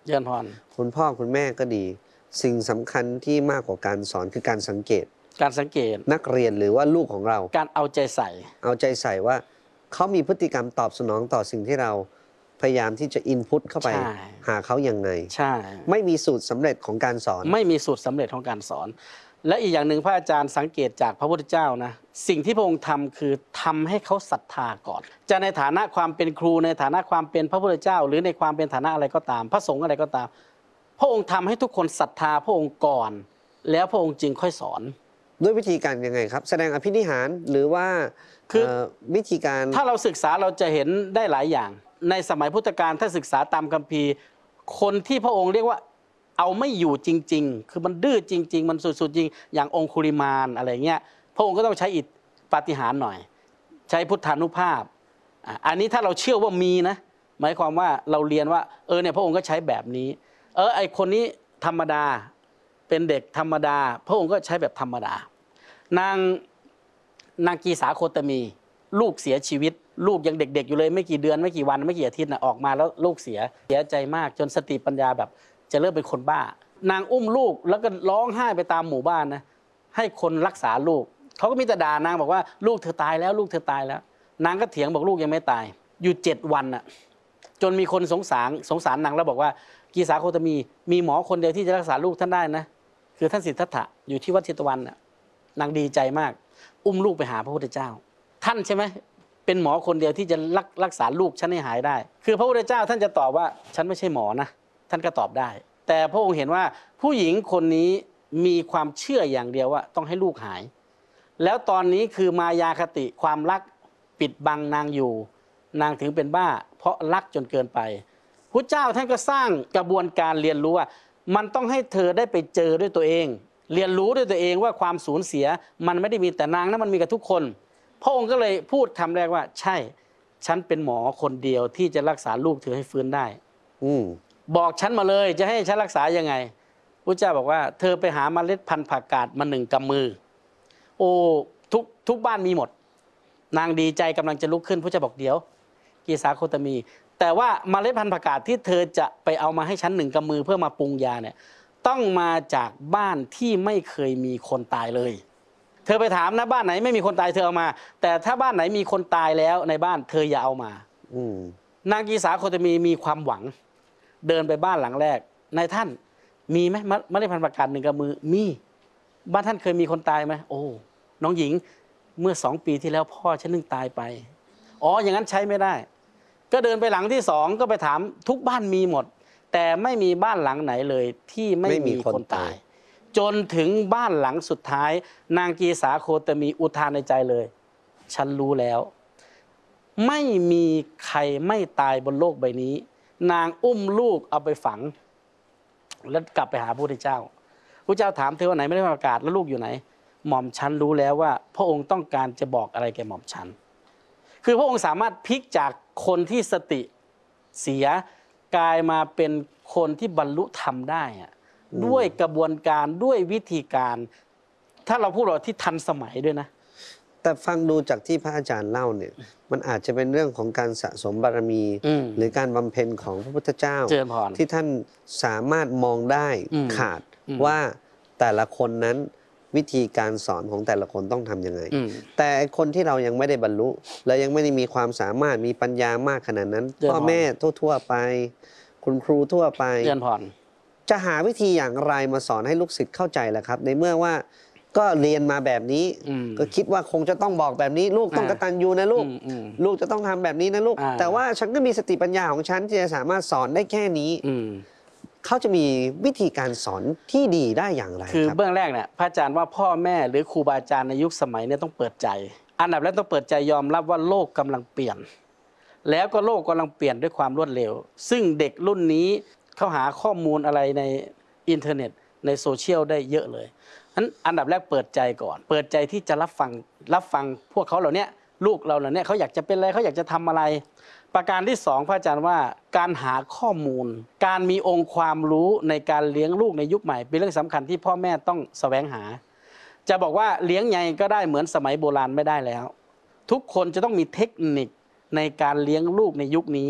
เจริญพรคุณพ่อคุณแม่ก็ดีสิ่งสำคัญที่มากกว่าการสอนคือการสังเกตนักเรียนหรือว่าลูกของเราการเอาใจใส่ว่าเขามีพฤติกรรมตอบสนองต่อสิ่งที่เราพยายามที่จะอินพุตเข้าไปหาเขาอย่างไงใช่ไม่มีสูตรสำเร็จของการสอนไม่มีสูตรสำเร็จของการสอนและอีกอย่างหนึ่งพระอาจารย์สังเกตจากพระพุทธเจ้านะสิ่งที่พระองค์ทำคือทำให้เขาศรัทธาก่อนจะในฐานะความเป็นครูในฐานะความเป็นพระพุทธเจ้าหรือในความเป็นฐานะอะไรก็ตามพระสงฆ์อะไรก็ตามพระองค์ทำให้ทุกคนศรัทธาพระองค์ก่อนแล้วพระองค์จึงค่อยสอนด้วยวิธีการยังไงครับแสดงอภินิหารหรือว่าคือวิธีการถ้าเราศึกษาเราจะเห็นได้หลายอย่างในสมัยพุทธกาลถ้าศึกษาตามคัมภีร์คนที่พระองค์เรียกว่าเอาไม่อยู่จริงๆคือมันดื้อจริงๆมันสุดๆจริงอย่างองคุลิมานอะไรเงี้ยพระองค์ก็ต้องใช้อิทธิปาฏิหาริย์หน่อยใช้พุทธานุภาพอันนี้ถ้าเราเชื่อว่ามีนะหมายความว่าเราเรียนว่าเนี่ยพระองค์ก็ใช้แบบนี้ไอคนนี้ธรรมดาเป็นเด็กธรรมดาพระองค์ก็ใช้แบบธรรมดานางกีสาโคตมีลูกเสียชีวิตลูกยังเด็กๆอยู่เลยไม่กี่เดือนไม่กี่วันไม่กี่อาทิตย์ออกมาแล้วลูกเสียใจมากจนสติปัญญาแบบจะเริ่มเป็นคนบ้านางอุ้มลูกแล้วก็ร้องไห้ไปตามหมู่บ้านนะให้คนรักษาลูกเขาก็มีแต่ด่านางบอกว่าลูกเธอตายแล้วลูกเธอตายแล้วนางก็เถียงบอกลูกยังไม่ตายอยู่7 วันน่ะจนมีคนสงสารนางแล้วบอกว่ากีสาโคตมีหมอคนเดียวที่จะรักษาลูกท่านได้นะคือท่านสิทธัตถะอยู่ที่วัดเชตวันน่ะนางดีใจมากอุ้มลูกไปหาพระพุทธเจ้าท่านใช่ไหมเป็นหมอคนเดียวที่จะรักษาลูกฉันให้หายได้คือพระพุทธเจ้าท่านจะตอบว่าฉันไม่ใช่หมอนะท่านก็ตอบได้แต่พระองค์เห็นว่าผู้หญิงคนนี้มีความเชื่ออย่างเดียวว่าต้องให้ลูกหายแล้วตอนนี้คือมายาคติความรักปิดบังนางอยู่นางถึงเป็นบ้าเพราะรักจนเกินไปพระเจ้าท่านก็สร้างกระบวนการเรียนรู้ว่ามันต้องให้เธอได้ไปเจอด้วยตัวเองเรียนรู้ด้วยตัวเองว่าความสูญเสียมันไม่ได้มีแต่นางนะมันมีกับทุกคนพระองค์ก็เลยพูดคำแรกว่าใช่ฉันเป็นหมอคนเดียวที่จะรักษาลูกเธอให้ฟื้นได้บอกฉันมาเลยจะให้ฉันรักษายังไงพระเจ้าบอกว่าเธอไปหาเมล็ดพันธุ์ผักกาดมา1 กำมือโอ้ทุกบ้านมีหมดนางดีใจกำลังจะลุกขึ้นพระเจ้าบอกเดี๋ยวกีสาโคตมีแต่ว่าเมล็ดพันธุ์ผักกาดที่เธอจะไปเอามาให้ฉัน1 กำมือเพื่อมาปรุงยาเนี่ยต้องมาจากบ้านที่ไม่เคยมีคนตายเลยเธอไปถามนะบ้านไหนไม่มีคนตายเธอเอามาแต่ถ้าบ้านไหนมีคนตายแล้วในบ้านเธออย่าเอามานางกีสาโคตมีความหวังเดินไปบ้านหลังแรกนายท่านมีไหมเมล็ดพันธุ์ผักกาด1 กำมือมีบ้านท่านเคยมีคนตายไหมโอ้น้องหญิงเมื่อ2 ปีที่แล้วพ่อฉันนึงตายไปอย่างนั้นใช้ไม่ได้ก็เดินไปหลังที่2ก็ไปถามทุกบ้านมีหมดแต่ไม่มีบ้านหลังไหนเลยที่ไม่มีคนตายจนถึงบ้านหลังสุดท้ายนางกีสาโคตมีอุทานในใจเลยฉันรู้แล้วไม่มีใครไม่ตายบนโลกใบนี้นางอุ้มลูกเอาไปฝังแล้วกลับไปหาพระพุทธเจ้าพระเจ้าถามเธอว่าไหนไม่ได้ประกาศแล้วลูกอยู่ไหนหม่อมฉันรู้แล้วว่าพระองค์ต้องการจะบอกอะไรแก่หม่อมฉันคือพระองค์สามารถพลิกจากคนที่สติเสียกลายมาเป็นคนที่บรรลุธรรมได้ด้วยกระบวนการด้วยวิธีการถ้าเราพูดว่าที่ทันสมัยด้วยนะแต่ฟังดูจากที่พระอาจารย์เล่าเนี่ยมันอาจจะเป็นเรื่องของการสะสมบารมีหรือการบำเพ็ญของพระพุทธเจ้าที่ท่านสามารถมองได้ขาดว่าแต่ละคนนั้นวิธีการสอนของแต่ละคนต้องทำยังไงแต่คนที่เรายังไม่ได้บรรลุและยังไม่ได้มีความสามารถมีปัญญามากขนาดนั้นพ่อแม่ทั่วไปคุณครูทั่วไปจะหาวิธีอย่างไรมาสอนให้ลูกศิษย์เข้าใจล่ะครับในเมื่อว่าก็เรียนมาแบบนี้ก็คิดว่าคงจะต้องบอกแบบนี้ลูกต้องกตัญญูนะลูกจะต้องทำแบบนี้นะลูกแต่ว่าฉันก็มีสติปัญญาของฉันที่จะสามารถสอนได้แค่นี้เขาจะมีวิธีการสอนที่ดีได้อย่างไรคือเบื้องแรกเนี่ยพระอาจารย์ว่าพ่อแม่หรือครูบาอาจารย์ในยุคสมัยเนี่ยต้องเปิดใจอันดับแรกต้องเปิดใจยอมรับว่าโลกกำลังเปลี่ยนแล้วก็โลกกำลังเปลี่ยนด้วยความรวดเร็วซึ่งเด็กรุ่นนี้เขาหาข้อมูลอะไรในอินเทอร์เน็ตในโซเชียลได้เยอะเลยอันดับแรกเปิดใจก่อนเปิดใจที่จะรับฟังพวกเขาเหล่านี้ลูกเราเหล่านี้เขาอยากจะเป็นอะไรเขาอยากจะทำอะไรประการที่2พระอาจารย์ว่าการหาข้อมูลการมีองค์ความรู้ในการเลี้ยงลูกในยุคใหม่เป็นเรื่องสำคัญที่พ่อแม่ต้องแสวงหาจะบอกว่าเลี้ยงไงก็ได้เหมือนสมัยโบราณไม่ได้แล้วทุกคนจะต้องมีเทคนิคในการเลี้ยงลูกในยุคนี้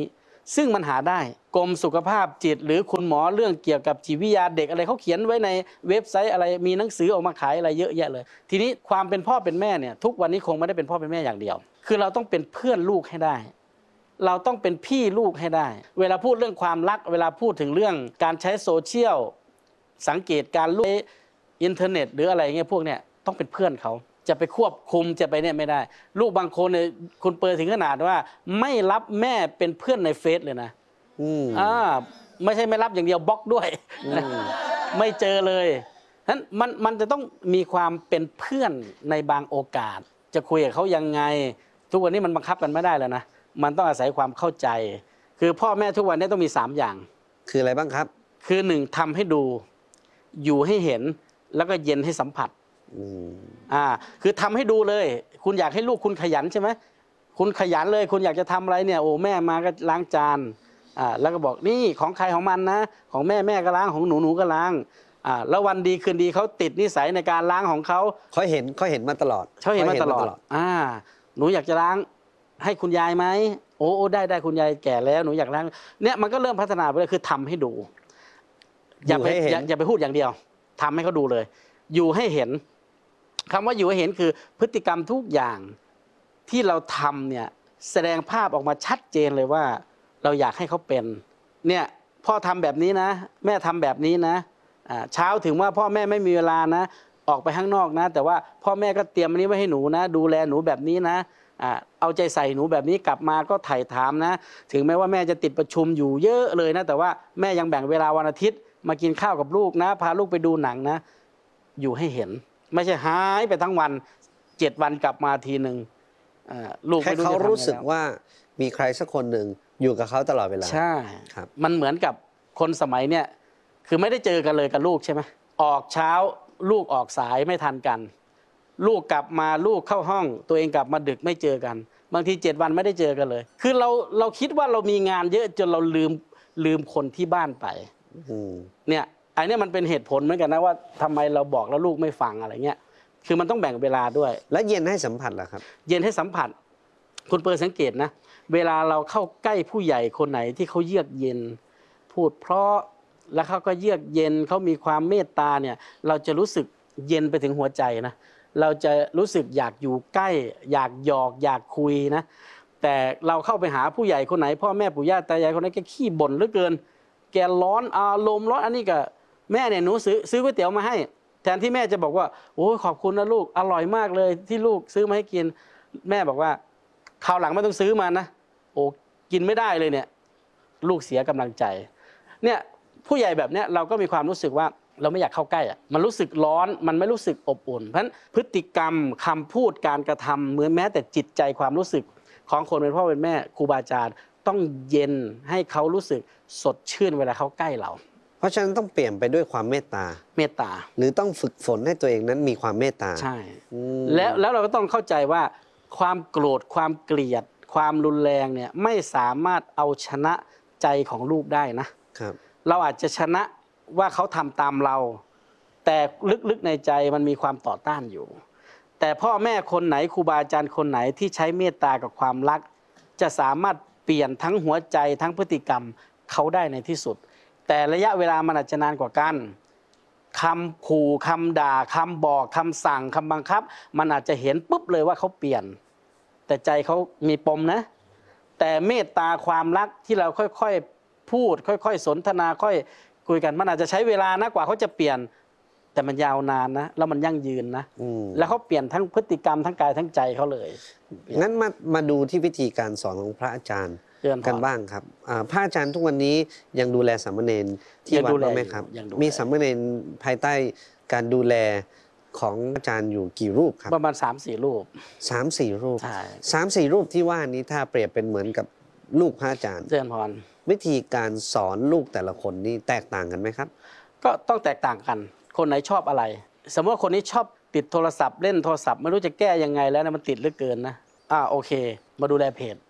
ซึ่งมันหาได้กรมสุขภาพจิตหรือคุณหมอเรื่องเกี่ยวกับจิตวิทยาเด็กอะไรเขาเขียนไว้ในเว็บไซต์อะไรมีหนังสือออกมาขายอะไรเยอะแยะเลยทีนี้ความเป็นพ่อเป็นแม่เนี่ยทุกวันนี้คงไม่ได้เป็นพ่อเป็นแม่อย่างเดียวคือเราต้องเป็นเพื่อนลูกให้ได้เราต้องเป็นพี่ลูกให้ได้เวลาพูดเรื่องความรักเวลาพูดถึงเรื่องการใช้โซเชียลสังเกตการลูกอินเทอร์เน็ตหรืออะไรเงี้ยพวกเนี้ยต้องเป็นเพื่อนเขาจะไปควบคุมจะไปเนี่ยไม่ได้ลูกบางคนเนี่ยคุณเปิดถึงขนาดว่าไม่รับแม่เป็นเพื่อนในเฟซเลยนะไม่ใช่ไม่รับอย่างเดียวบล็อกด้วยไม่เจอเลยนั้นมันจะต้องมีความเป็นเพื่อนในบางโอกาสจะคุยกับเขายังไงทุกวันนี้มันบังคับกันไม่ได้แล้วนะมันต้องอาศัยความเข้าใจคือพ่อแม่ทุกวันนี้ต้องมี3อย่างคืออะไรบ้างครับคือ1ทำให้ดูอยู่ให้เห็นแล้วก็เย็นให้สัมผัสคือทำให้ดูเลยคุณอยากให้ลูกคุณขยันใช่ไหมคุณขยันเลยคุณอยากจะทำอะไรเนี่ยโอ้แม่มาก็ล้างจานแล้วก็บอกนี่ของใครของมันนะของแม่แม่ก็ล้างของหนูก็ล้างแล้ววันดีคืนดีเขาติดนิสัยในการล้างของเขาเห็นมาตลอดเขาเห็นมาตลอดหนูอยากจะล้างให้คุณยายไหมโอ้ได้คุณยายแก่แล้วหนูอยากล้างเนี่ยมันก็เริ่มพัฒนาไปเลยคือทำให้ดูอย่าไปพูดอย่างเดียวทำให้เขาดูเลยอยู่ให้เห็นคำว่าอยู่ให้เห็นคือพฤติกรรมทุกอย่างที่เราทำเนี่ยแสดงภาพออกมาชัดเจนเลยว่าเราอยากให้เขาเป็นเนี่ยพ่อทำแบบนี้นะแม่ทำแบบนี้นะเช้าถึงว่าพ่อแม่ไม่มีเวลานะออกไปข้างนอกนะแต่ว่าพ่อแม่ก็เตรียมอันนี้ไว้ให้หนูนะดูแลหนูแบบนี้นะเอาใจใส่หนูแบบนี้กลับมาก็ไถ่ถามนะถึงแม้ว่าแม่จะติดประชุมอยู่เยอะเลยนะแต่ว่าแม่ยังแบ่งเวลาวันอาทิตย์มากินข้าวกับลูกนะพาลูกไปดูหนังนะอยู่ให้เห็นไม่ใช่หายไปทั้งวัน7 วันกลับมาทีหนึ่งลูกให้เขารู้สึกว่ามีใครสักคนหนึ่งอยู่กับเขาตลอดเวลาใช่ครับมันเหมือนกับคนสมัยเนี้ยคือไม่ได้เจอกันเลยกับลูกใช่ไหมออกเช้าลูกออกสายไม่ทันกันลูกกลับมาลูกเข้าห้องตัวเองกลับมาดึกไม่เจอกันบางที7 วันไม่ได้เจอกันเลยคือเราคิดว่าเรามีงานเยอะจนเราลืมคนที่บ้านไปเนี่ยอันนี้มันเป็นเหตุผลเหมือนกันนะว่าทำไมเราบอกแล้วลูกไม่ฟังอะไรเงี้ยคือมันต้องแบ่งเวลาด้วยแล้วเย็นให้สัมผัสล่ะครับเย็นให้สัมผัสคุณเปิดสังเกตนะเวลาเราเข้าใกล้ผู้ใหญ่คนไหนที่เขาเยือกเย็นพูดเพราะแล้วเขาก็เยือกเย็นเขามีความเมตตาเนี่ยเราจะรู้สึกเย็นไปถึงหัวใจนะเราจะรู้สึกอยากอยู่ใกล้อยากหยอกอยากคุยนะแต่เราเข้าไปหาผู้ใหญ่คนไหนพ่อแม่ปู่ย่าตายายคนนั้นแกขี้บ่นเหลือเกินแกร้อนอารมณ์ร้อนอันนี้ก็แม่เนี่ยหนูซื้อก๋วยเตี๋ยวมาให้แทนที่แม่จะบอกว่าโอ้ขอบคุณนะลูกอร่อยมากเลยที่ลูกซื้อมาให้กินแม่บอกว่าคราวหลังไม่ต้องซื้อมานะโอ้กินไม่ได้เลยเนี่ยลูกเสียกำลังใจเนี่ยผู้ใหญ่แบบเนี้ยเราก็มีความรู้สึกว่าเราไม่อยากเข้าใกล้มันรู้สึกร้อนมันไม่รู้สึกอบอุ่นเพราะฉะนั้นพฤติกรรมคำพูดการกระทำเหมือนแม้แต่จิตใจความรู้สึกของคนเป็นพ่อเป็นแม่ครูบาอาจารย์ต้องเย็นให้เขารู้สึกสดชื่นเวลาเขาใกล้เราเพราะฉะนั้นต้องเปลี่ยนไปด้วยความเมตตาหรือต้องฝึกฝนให้ตัวเองนั้นมีความเมตตาใช่แล้วเราก็ต้องเข้าใจว่าความโกรธความเกลียดความรุนแรงเนี่ยไม่สามารถเอาชนะใจของลูกได้นะครับเราอาจจะชนะว่าเขาทำตามเราแต่ลึกๆในใจมันมีความต่อต้านอยู่แต่พ่อแม่คนไหนครูบาอาจารย์คนไหนที่ใช้เมตตากับความรักจะสามารถเปลี่ยนทั้งหัวใจทั้งพฤติกรรมเขาได้ในที่สุดแต่ระยะเวลามันอาจจะนานกว่ากันคำขู่คำด่าคำบอกคำสั่งคำบังคับมันอาจจะเห็นปุ๊บเลยว่าเขาเปลี่ยนแต่ใจเขามีปมนะแต่เมตตาความรักที่เราค่อยๆพูดค่อยๆสนทนาค่อยคุยกันมันอาจจะใช้เวลานะกว่าเขาจะเปลี่ยนแต่มันยาวนานนะแล้วมันยั่งยืนนะแล้วเขาเปลี่ยนทั้งพฤติกรรมทั้งกายทั้งใจเขาเลยงั้นมาดูที่วิธีการสอนของพระอาจารย์กันบ้างครับพระอาจารย์ทุกวันนี้ยังดูแลสามเณรที่วัดบ้างไหมครับมีสามเณรภายใต้การดูแลของอาจารย์อยู่กี่รูปครับประมาณ 3-4 รูป 3-4 รูป3-4 รูปที่ว่านี้ถ้าเปรียบเป็นเหมือนกับลูกพระอาจารย์เจริญพรวิธีการสอนลูกแต่ละคนนี่แตกต่างกันไหมครับก็ต้องแตกต่างกันคนไหนชอบอะไรสมมติว่าคนนี้ชอบติดโทรศัพท์เล่นโทรศัพท์ไม่รู้จะแก้ยังไงแล้วนะมันติดเหลือเกินนะโอเคมาดูแลเพจ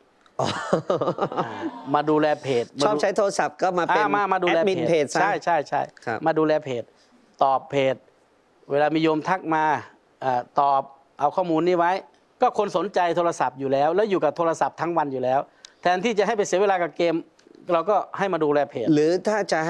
มาดูแลเพจชอบใช้โทรศัพท์ก็มาเป็นแอดมินเพจใช่มาดูแลเพจตอบเพจเวลามีโยมทักมาตอบเอาข้อมูลนี้ไว้ก็คนสนใจโทรศัพท์อยู่แล้วอยู่กับโทรศัพท์ทั้งวันอยู่แล้วแทนที่จะให้ไปเสียเวลากับเกม เราก็ให้มาดูแลเพจหรือถ้าจะ